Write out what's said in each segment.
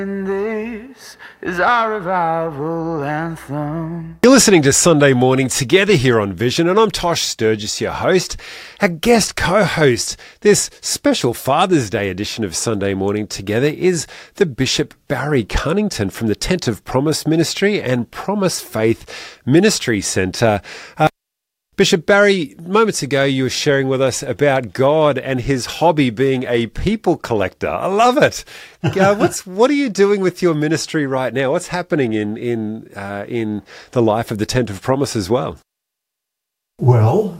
And this is our revival anthem. You're listening to Sunday Morning Together here on Vision, and I'm Tosh Sturgis, your host. Our guest co-host this special Father's Day edition of Sunday Morning Together is the Bishop Barry Cunnington from the Tent of Promise Ministry and Promise Faith Ministry Centre. Bishop Barry, moments ago you were sharing with us about God and his hobby being a people collector. I love it. What are you doing with your ministry right now? What's happening in the life of the Tent of Promise as well? Well,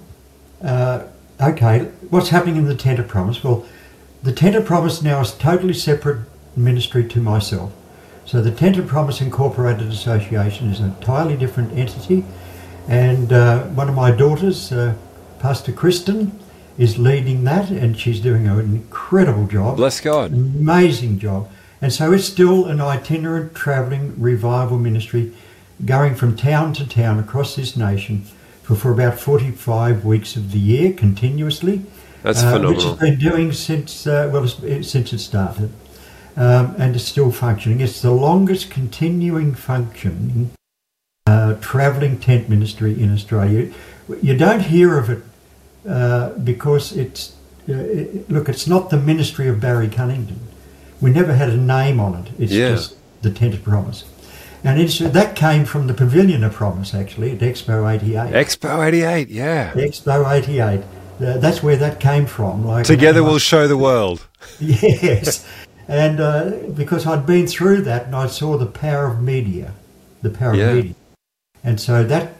okay. What's happening in the Tent of Promise? Well, the Tent of Promise now is a totally separate ministry to myself. So the Tent of Promise Incorporated Association is an entirely different entity. And one of my daughters, Pastor Kristen, is leading that, and she's doing an incredible job. Bless God. Amazing job. And so it's still an itinerant travelling revival ministry going from town to town across this nation for about 45 weeks of the year continuously. That's phenomenal. Which has been doing since it started. And it's still functioning. It's the longest continuing functioning travelling tent ministry in Australia. You don't hear of it because it's not the ministry of Barry Cunnington. We never had a name on it. It's just the Tent of Promise. And that came from the Pavilion of Promise, actually, at Expo 88. Expo 88, yeah. Expo 88. That's where that came from. Together we'll show the world. Yes. And because I'd been through that and I saw the power of media. And so that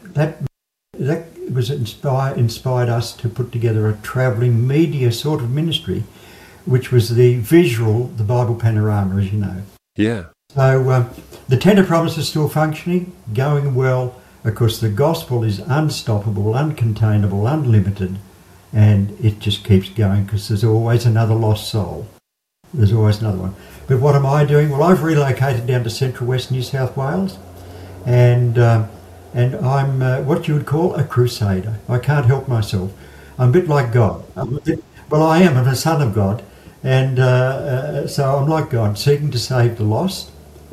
was inspired us to put together a travelling media sort of ministry, which was the visual, the Bible panorama, as you know. Yeah. So the Tent of Promise is still functioning, going well. Of course, the gospel is unstoppable, uncontainable, unlimited, and it just keeps going because there's always another lost soul. There's always another one. But what am I doing? Well, I've relocated down to Central West New South Wales, and I'm what you would call a crusader. I can't help myself. I'm a bit like God. I am. I'm a son of God. And so I'm like God, seeking to save the lost.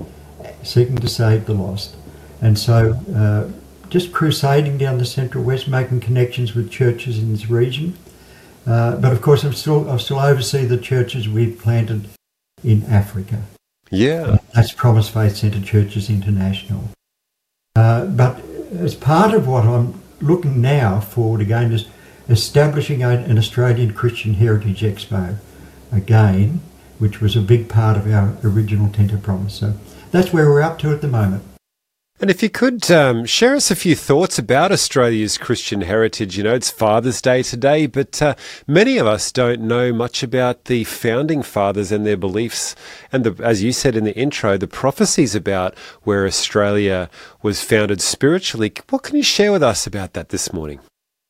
And so just crusading down the Central West, making connections with churches in this region. But of course, I still oversee the churches we've planted in Africa. Yeah. That's Promise Faith Centre Churches International. But as part of what I'm looking now forward again is establishing an Australian Christian Heritage Expo again, which was a big part of our original Tent of Promise. So that's where we're up to at the moment. And if you could share us a few thoughts about Australia's Christian heritage. You know, it's Father's Day today, but many of us don't know much about the founding fathers and their beliefs and, as you said in the intro, the prophecies about where Australia was founded spiritually. What can you share with us about that this morning?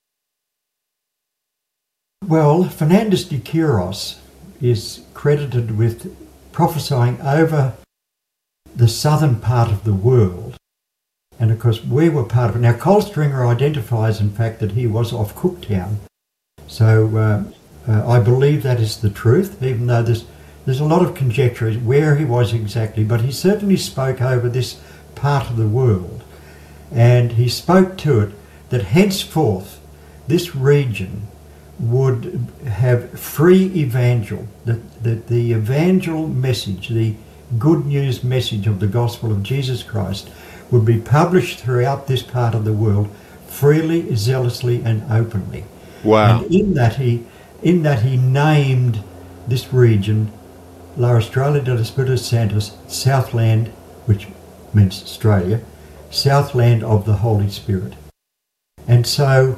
Well, Fernandez de Quiros is credited with prophesying over the southern part of the world. And of course, we were part of it. Now, Cole Stringer identifies, in fact, that he was off Cooktown. So I believe that is the truth, even though there's a lot of conjecture as where he was exactly. But he certainly spoke over this part of the world. And he spoke to it that henceforth this region would have free evangel, that the evangel message, the good news message of the gospel of Jesus Christ would be published throughout this part of the world freely, zealously and openly. Wow. And in that he named this region La Australia del Espiritu Santo, Southland, which means Australia, Southland of the Holy Spirit. And so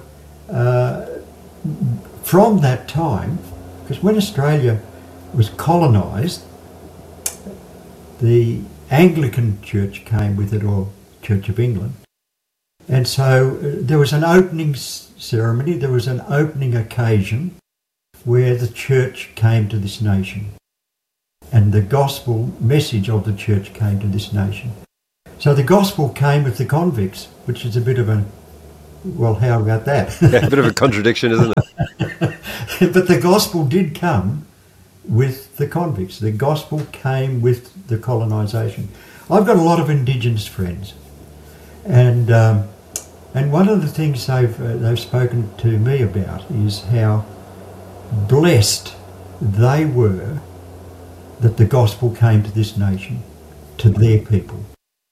from that time, because when Australia was colonised, the Anglican Church came with it, or Church of England. And so there was an opening ceremony, there was an opening occasion where the church came to this nation. And the gospel message of the church came to this nation. So the gospel came with the convicts, which is a bit of a, well, how about that? Yeah, a bit of a contradiction, isn't it? But the gospel did come with the convicts. The gospel came with the colonisation. I've got a lot of Indigenous friends, and one of the things they've spoken to me about is how blessed they were that the gospel came to this nation, to their people.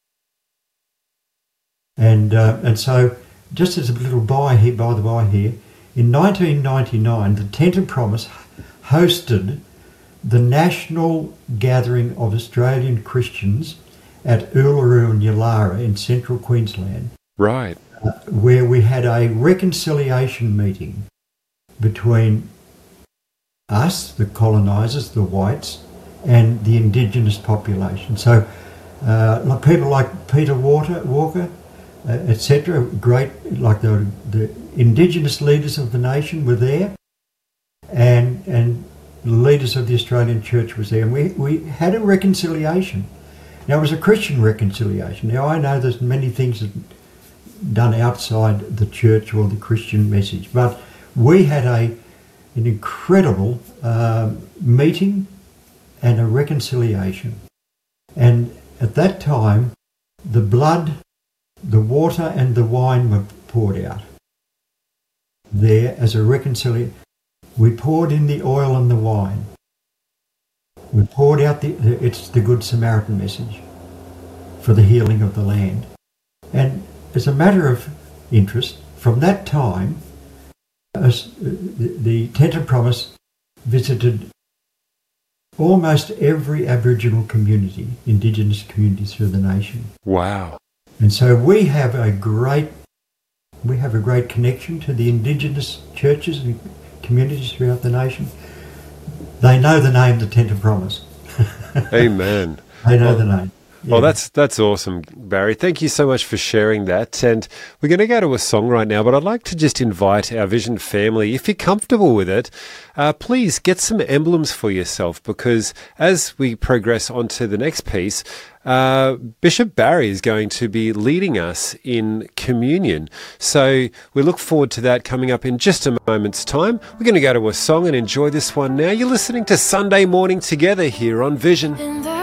And so, just as a little by the by here, in 1999, the Tent of Promise hosted the national gathering of Australian Christians at Uluru and Yulara in central Queensland. Right. Where we had a reconciliation meeting between us, the colonisers, the whites, and the Indigenous population. So people like Peter Walker, etc., great, like the Indigenous leaders of the nation were there, and the leaders of the Australian Church was there, and we had a reconciliation. Now, it was a Christian reconciliation. Now, I know there's many things done outside the church or the Christian message, but we had an incredible meeting and a reconciliation. And at that time, the blood, the water and the wine were poured out there as a reconciliation. We poured in the oil and the wine. We poured out it's the Good Samaritan message for the healing of the land. And as a matter of interest, from that time, the Tent of Promise visited almost every Aboriginal community, Indigenous community through the nation. Wow. And so we have a great connection to the Indigenous churches and communities throughout the nation. They know the name, the Tent of Promise. Amen. They know the name. Yeah. Well, that's awesome, Barry. Thank you so much for sharing that. And we're going to go to a song right now, but I'd like to just invite our Vision family, if you're comfortable with it, please get some emblems for yourself, because as we progress on to the next piece, Bishop Barry is going to be leading us in communion. So we look forward to that coming up in just a moment's time. We're going to go to a song and enjoy this one now. You're listening to Sunday Morning Together here on Vision.